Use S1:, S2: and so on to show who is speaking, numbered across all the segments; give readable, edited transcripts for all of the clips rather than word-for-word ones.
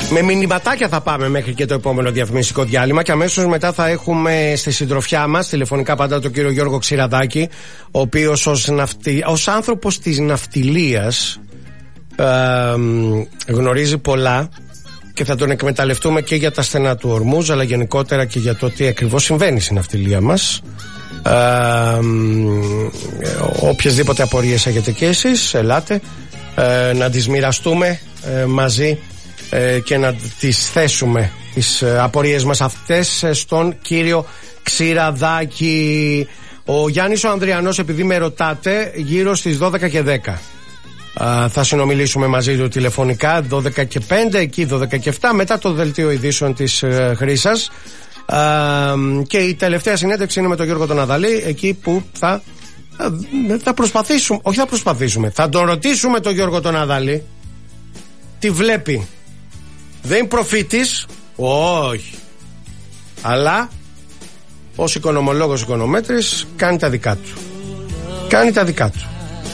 S1: Με μηνυματάκια θα πάμε μέχρι και το επόμενο διαφημιστικό διάλειμμα και αμέσως μετά θα έχουμε στη συντροφιά μας τηλεφωνικά πάντα τον κύριο Γιώργο Ξηραδάκη, ο οποίος ως άνθρωπος της ναυτιλίας γνωρίζει πολλά και θα τον εκμεταλλευτούμε και για τα στενά του Ορμούζ, αλλά γενικότερα και για το τι ακριβώς συμβαίνει στην ναυτιλία μας. Οποιασδήποτε απορίες έχετε και εσείς, ελάτε να τις μοιραστούμε μαζί και να τις θέσουμε τις απορίες μας αυτές στον κύριο Ξηραδάκη. Ο Γιάννης ο Ανδριανός, επειδή με ρωτάτε, γύρω στις 12 και 10 θα συνομιλήσουμε μαζί του τηλεφωνικά, 12 και 5, εκεί 12 και 7, μετά το δελτίο ειδήσεων της Χρύσας. Και η τελευταία συνέντευξη είναι με τον Γιώργο τον Αδαλή, εκεί που θα προσπαθήσουμε, όχι θα προσπαθήσουμε, θα τον ρωτήσουμε τον Γιώργο τον Αδαλή τι βλέπει. Δεν είναι προφήτης, όχι, αλλά ως οικονομολόγος, οικονομέτρης, κάνει τα δικά του. Κάνει τα δικά του.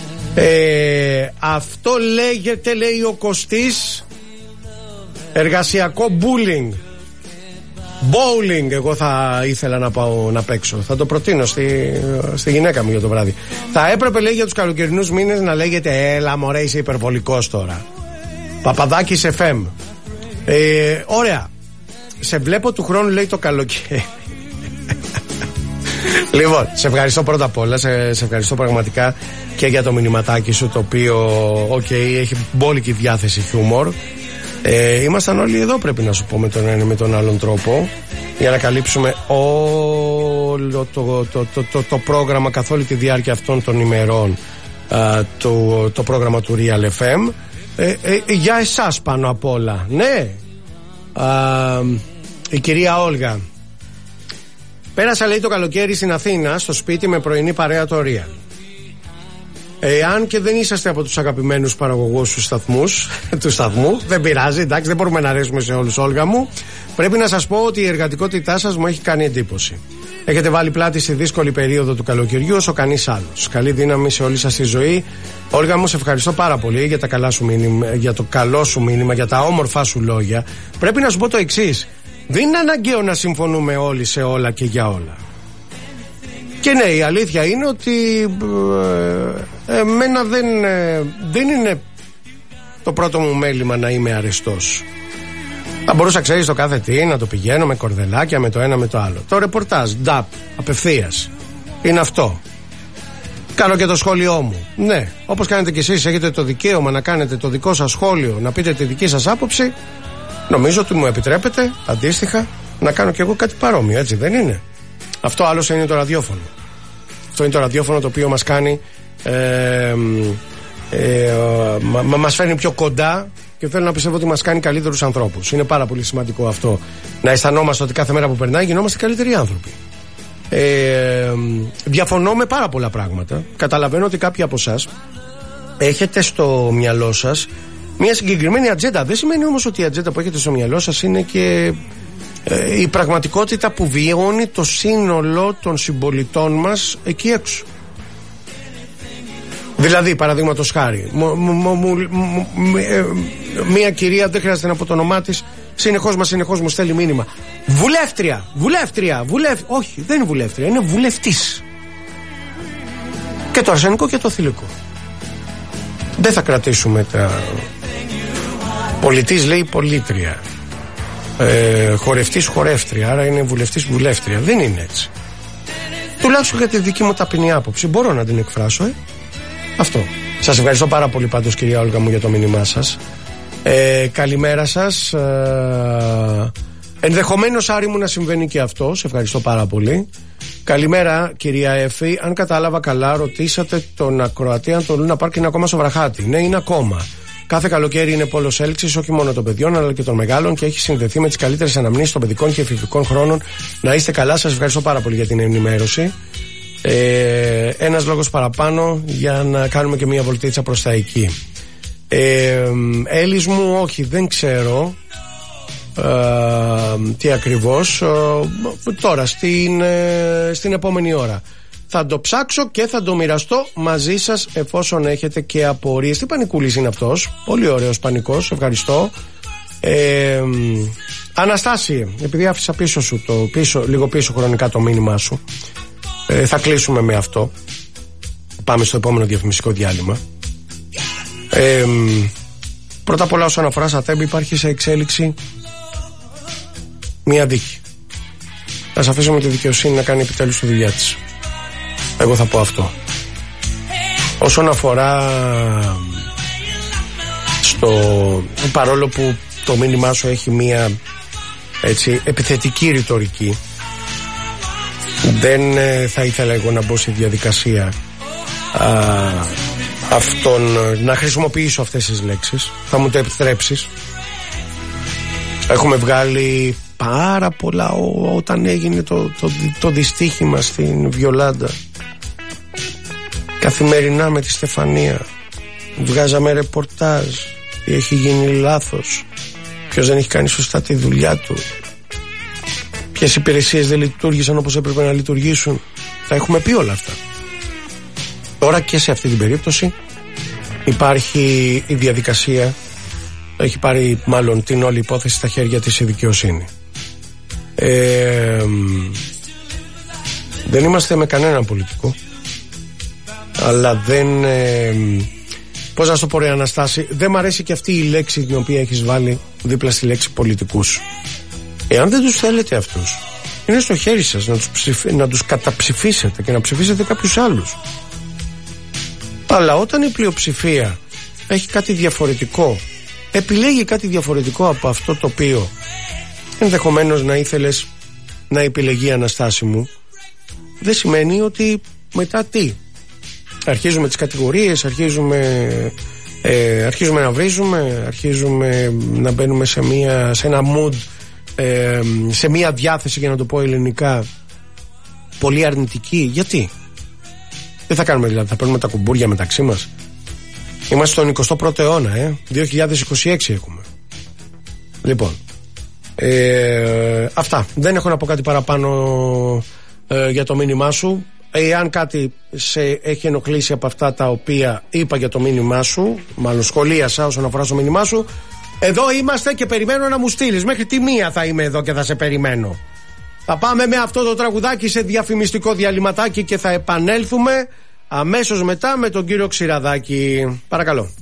S1: Αυτό λέγεται, λέει ο Κωστής, εργασιακό bullying. Bowling, εγώ θα ήθελα να πάω να παίξω. Θα το προτείνω στη γυναίκα μου για το βράδυ. Θα έπρεπε, λέει, για τους καλοκαιρινούς μήνες να λέγεται έλα μωρέ, είσαι υπερβολικός τώρα. Παπαδάκης FM. Ωραία. Σε βλέπω του χρόνου, λέει, το καλοκαίρι. Λοιπόν, σε ευχαριστώ πρώτα απ' όλα. Σε ευχαριστώ πραγματικά και για το μηνυματάκι σου, το οποίο έχει μπόλικη διάθεση χιούμορ. Ήμασταν όλοι εδώ, πρέπει να σου πω, με τον ένα με τον άλλον τρόπο, για να καλύψουμε όλο το πρόγραμμα καθ' όλη τη διάρκεια αυτών των ημερών, το πρόγραμμα του Real FM. Για εσάς πάνω απ' όλα. Ναι. Η κυρία Όλγα. Πέρασα, λέει, το καλοκαίρι στην Αθήνα, στο σπίτι με πρωινή παρέα το Real. Αν και δεν είσαστε από τους αγαπημένους παραγωγούς του σταθμού, δεν πειράζει, εντάξει, δεν μπορούμε να αρέσουμε σε όλους, Όλγα μου. Πρέπει να σας πω ότι η εργατικότητά σας μου έχει κάνει εντύπωση. Έχετε βάλει πλάτη στη δύσκολη περίοδο του καλοκαιριού όσο κανείς άλλος. Καλή δύναμη σε όλη σας τη ζωή. Όλγα μου, σε ευχαριστώ πάρα πολύ για για το καλό σου μήνυμα, για τα όμορφά σου λόγια. Πρέπει να σου πω το εξής. Δεν είναι αναγκαίο να συμφωνούμε όλοι σε όλα και για όλα. Και ναι, η αλήθεια είναι ότι εμένα δεν είναι το πρώτο μου μέλημα να είμαι αρεστός. Θα μπορούσα, ξέρεις, το κάθε τι να το πηγαίνω με κορδελάκια, με το ένα με το άλλο. Το ρεπορτάζ, απευθείας, είναι αυτό. Κάνω και το σχόλιο μου. Ναι, όπως κάνετε κι εσείς, έχετε το δικαίωμα να κάνετε το δικό σας σχόλιο, να πείτε τη δική σας άποψη. Νομίζω ότι μου επιτρέπετε αντίστοιχα να κάνω κι εγώ κάτι παρόμοιο, έτσι δεν είναι? Αυτό άλλωστε είναι το ραδιόφωνο. Αυτό είναι το ραδιόφωνο το οποίο μας κάνει μας φέρνει πιο κοντά και θέλω να πιστεύω ότι μας κάνει καλύτερους ανθρώπους. Είναι πάρα πολύ σημαντικό αυτό, να αισθανόμαστε ότι κάθε μέρα που περνάει γινόμαστε καλύτεροι άνθρωποι. Διαφωνώ με πάρα πολλά πράγματα. Καταλαβαίνω ότι κάποιοι από εσάς έχετε στο μυαλό σας μια συγκεκριμένη ατζέντα. Δεν σημαίνει όμως ότι η ατζέντα που έχετε στο μυαλό σας είναι και η πραγματικότητα που βιώνει το σύνολο των συμπολιτών μας εκεί έξω. Δηλαδή, παραδείγματος χάρη, μία κυρία, δεν χρειάζεται να πω το όνομά της, συνεχώς μου στέλνει μήνυμα. Βουλεύτρια. Όχι, δεν είναι βουλεύτρια, είναι βουλευτής. Και το αρσενικό και το θηλυκό. Δεν θα κρατήσουμε τα... Πολιτής, λέει, πολίτρια. Χορευτής, χορεύτρια. Άρα είναι βουλευτής, βουλεύτρια. Δεν είναι έτσι. Τουλάχιστον για τη δική μου ταπεινή άποψη μπορώ να την εκφράσω. Αυτό. Σας ευχαριστώ πάρα πολύ πάντως, κυρία Όλγα μου, για το μήνυμά σας. Καλημέρα σας. Ενδεχομένως, Άρη μου, να συμβαίνει και αυτό. Σε ευχαριστώ πάρα πολύ. Καλημέρα, κυρία Εφη. Αν κατάλαβα καλά, ρωτήσατε τον ακροατή αν το Λούνα Πάρκ είναι ακόμα στο Βραχάτι. Ναι, είναι ακόμα. Κάθε καλοκαίρι είναι πόλος έλξης, όχι μόνο των παιδιών αλλά και των μεγάλων, και έχει συνδεθεί με τις καλύτερες αναμνήσεις των παιδικών και εφηβικών χρόνων. Να είστε καλά, σας ευχαριστώ πάρα πολύ για την ενημέρωση. Ένας λόγος παραπάνω για να κάνουμε και μια βολτίτσα προς τα εκεί. Έλλης μου, όχι, δεν ξέρω τι ακριβώς. Τώρα στην επόμενη ώρα θα το ψάξω και θα το μοιραστώ μαζί σας, εφόσον έχετε και απορίες. Τι πανικούλης είναι αυτός? Πολύ ωραίος πανικός, ευχαριστώ. Αναστάση, επειδή άφησα πίσω σου λίγο πίσω χρονικά το μήνυμά σου, θα κλείσουμε με αυτό. Πάμε στο επόμενο διαφημιστικό διάλειμμα. Πρώτα απ' όλα, όσον αφορά στα τέμπη, υπάρχει σε εξέλιξη μία δίκη. Ας αφήσουμε τη δικαιοσύνη να κάνει επιτέλους τη δουλειά της. Εγώ θα πω αυτό. Όσον αφορά παρόλο που το μήνυμά σου έχει μία έτσι επιθετική ρητορική, δεν θα ήθελα εγώ να μπω στη διαδικασία να χρησιμοποιήσω αυτές τις λέξεις. Θα μου το επιτρέψεις? Έχουμε βγάλει πάρα πολλά όταν έγινε το δυστύχημα στην Βιολάντα. Καθημερινά με τη Στεφανία βγάζαμε ρεπορτάζ. Έχει γίνει λάθος, ποιος δεν έχει κάνει σωστά τη δουλειά του, ποιες υπηρεσίες δεν λειτουργήσαν όπως έπρεπε να λειτουργήσουν. Τα έχουμε πει όλα αυτά. Τώρα και σε αυτή την περίπτωση υπάρχει η διαδικασία, έχει πάρει μάλλον την όλη υπόθεση στα χέρια της η δικαιοσύνη. Δεν είμαστε με κανέναν πολιτικό, αλλά δεν... πώς να στο πω, ρε Αναστάση, δεν μ' αρέσει και αυτή η λέξη την οποία έχεις βάλει δίπλα στη λέξη πολιτικούς. Εάν δεν τους θέλετε αυτούς, είναι στο χέρι σας να τους καταψηφίσετε και να ψηφίσετε κάποιους άλλους. Αλλά όταν η πλειοψηφία έχει κάτι διαφορετικό, επιλέγει κάτι διαφορετικό από αυτό το οποίο ενδεχομένως να ήθελες να επιλεγεί, Αναστάση μου, δεν σημαίνει ότι μετά τι? Αρχίζουμε τις κατηγορίες, αρχίζουμε να βρίζουμε, αρχίζουμε να μπαίνουμε σε ένα mood, σε μια διάθεση, για να το πω ελληνικά, πολύ αρνητική. Γιατί? Τι θα κάνουμε δηλαδή? Θα παίρνουμε τα κουμπούρια μεταξύ μας? Είμαστε στον 21ο αιώνα, 2026 έχουμε. Λοιπόν, αυτά. Δεν έχω να πω κάτι παραπάνω για το μήνυμά σου. Εάν κάτι σε έχει ενοχλήσει από αυτά τα οποία είπα για το μήνυμά σου, μάλλον σχολίασα όσον αφορά στο μήνυμά σου, εδώ είμαστε και περιμένω να μου στείλεις. Μέχρι τη 1 θα είμαι εδώ και θα σε περιμένω. Θα πάμε με αυτό το τραγουδάκι σε διαφημιστικό διαλυματάκι και θα επανέλθουμε αμέσως μετά με τον κύριο Ξηραδάκη. Παρακαλώ.